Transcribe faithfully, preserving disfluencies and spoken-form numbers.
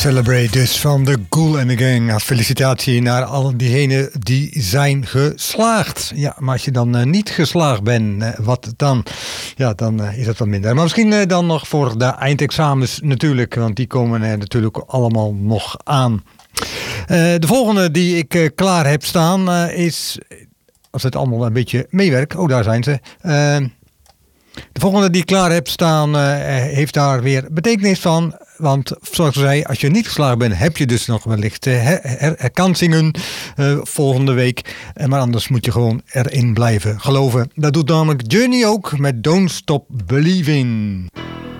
Celebrate dus van de Kool and the Gang. Felicitatie naar al diegenen die zijn geslaagd. Ja, maar als je dan uh, niet geslaagd bent, uh, wat dan? Ja, dan uh, is dat wat minder. Maar misschien uh, dan nog voor de eindexamens natuurlijk, want die komen er natuurlijk allemaal nog aan. Uh, de volgende die ik uh, klaar heb staan uh, is, als het allemaal een beetje meewerkt, oh daar zijn ze. Uh, de volgende die ik klaar heb staan uh, heeft daar weer betekenis van. Want zoals ik zei, als je niet geslaagd bent, heb je dus nog wellicht uh, her- her- herkansingen uh, volgende week. Uh, maar anders moet je gewoon erin blijven geloven. Dat doet namelijk Journey ook met Don't Stop Believing.